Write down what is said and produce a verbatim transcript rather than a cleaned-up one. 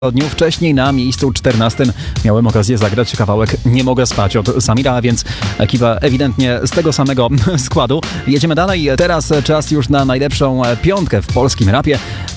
Dniu wcześniej na miejscu czternastym miałem okazję zagrać kawałek Nie mogę spać od Samira, a więc ekipa ewidentnie z tego samego składu. Jedziemy dalej. Teraz czas już na najlepszą piątkę w polskim rapie.